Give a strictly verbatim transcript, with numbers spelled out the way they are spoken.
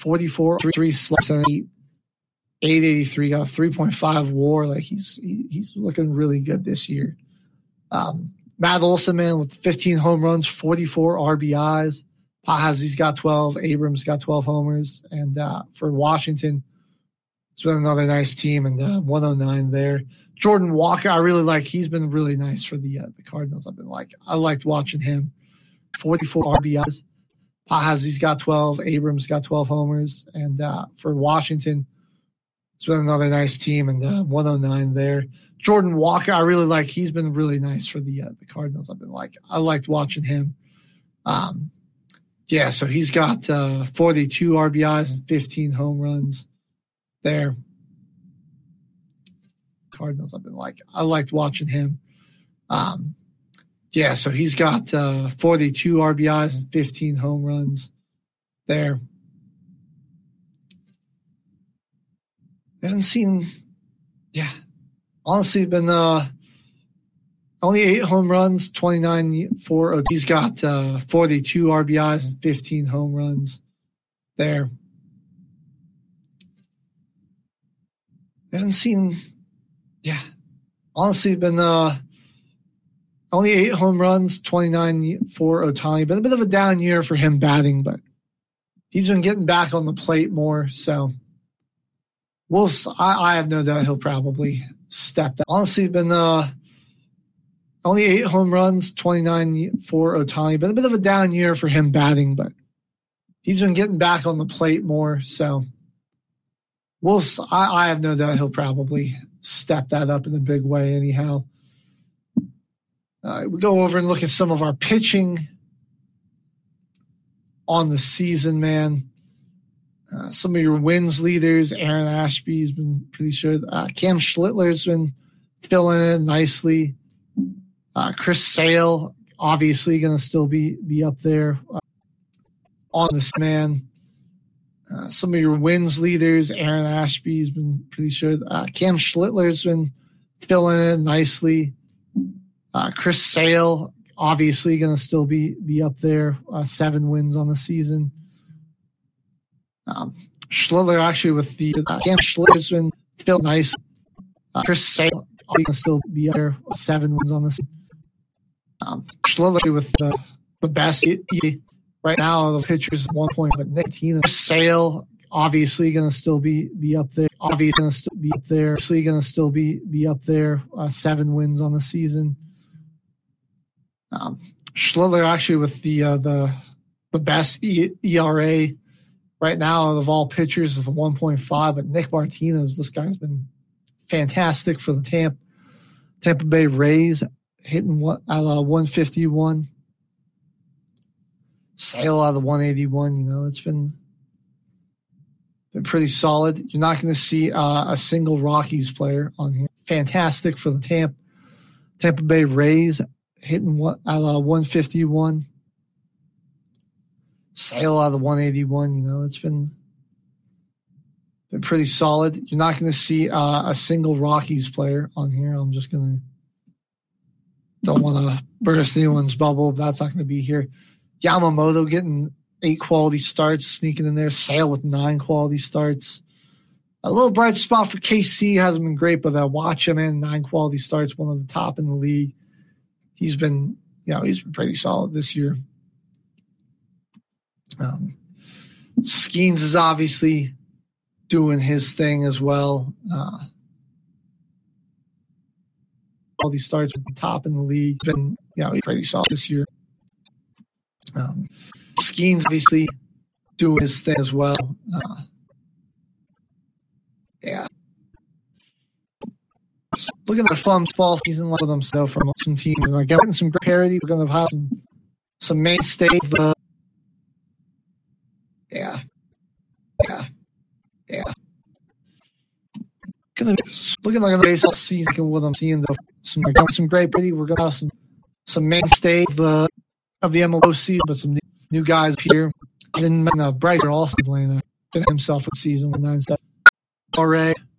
forty-four, three slugs, and eight, eight eighty-three, got a three point five war. Like he's he, he's looking really good this year. Um, Matt Olson, man, with fifteen home runs, forty-four R B Is. Pahazy's got twelve. Abrams got twelve homers. And uh, for Washington, it's been another nice team, and uh, one oh nine there. Jordan Walker, I really like. He's been really nice for the uh, the Cardinals. I've been like, I liked watching him. forty-four R B Is. Pahazy's got twelve. Abrams got twelve homers. And uh, for Washington, it's been another nice team, and uh, one oh nine there. Jordan Walker, I really like. He's been really nice for the uh, the Cardinals. I've been like, I liked watching him. Um, yeah, so he's got uh, forty-two R B Is and fifteen home runs there. Cardinals, I've been like, I liked watching him. Um, yeah, so he's got uh, forty-two R B Is and fifteen home runs there. I haven't seen, yeah, honestly, been uh, only eight home runs, twenty-nine for. He's got uh, forty-two R B Is and fifteen home runs there. I haven't seen, yeah, honestly, been uh, only eight home runs, twenty-nine for Ohtani. Been a bit of a down year for him batting, but he's been getting back on the plate more. So we'll. I, I have no doubt he'll probably step down. Honestly, been uh, only eight home runs, twenty-nine for Ohtani. Been a bit of a down year for him batting, but he's been getting back on the plate more. So we'll. I, I have no doubt he'll probably step that up in a big way. Anyhow, uh, we go over and look at some of our pitching on the season, man. Uh, some of your wins leaders, Aaron Ashby's been pretty good. Uh, Cam Schlittler's been filling in nicely. Uh, Chris Sale, obviously going to still be be up there uh, on this man. Uh, some of your wins leaders, Aaron Ashby's been pretty good. Uh, Cam Schlittler's been filling in nicely. Uh, Chris Sale, obviously going to still be be up there. Uh, seven wins on the season. Um, Schlittler actually with the uh, Cam Schlittler's been filled nice. Uh, Chris Sale can still be up there. Seven wins on this. Um, Schlittler with the, the best he, he, right now. The pitchers one point, but Nick Tina Sale obviously going to still be be up there. Obviously going to still be up there. Obviously going to still be be up there. Uh, seven wins on the season. Um, Schlittler actually with the uh, the the best e, E R A. Right now, of all pitchers, with a one point five, but Nick Martinez, this guy's been fantastic for the Tampa, Tampa Bay Rays, hitting what out of one fifty-one, Sale out of one eighty-one. You know, it's been been pretty solid. You're not going to see uh, a single Rockies player on here. Fantastic for the Tampa, Tampa Bay Rays, hitting what out of one fifty-one. Sale out of one eighty-one, you know, it's been been pretty solid. You're not going to see uh, a single Rockies player on here. I'm just going to don't want to burst anyone's bubble, but that's not going to be here. Yamamoto getting eight quality starts, sneaking in there. Sale with nine quality starts. A little bright spot for K C. Hasn't been great, but uh, watch him in nine quality starts, one of the top in the league. He's been, you know, he's been pretty solid this year. Um, Skeens is obviously doing his thing as well. Uh, all these starts with the top in the league. Been, you know, pretty solid this year. Um, Skeens obviously doing his thing as well. Uh, yeah. Looking at the fun fall season with them, so from some teams, and like getting some great parity. We're going to have some some mainstays. Uh, Yeah. Yeah. Yeah. Gonna be looking like a baseball season with them seeing the, some like, some great pretty. We're gonna have some some mainstays of the of the M L B season, but some new, new guys here. And then uh, Bryce also playing uh, himself for the season with nine steps. Already.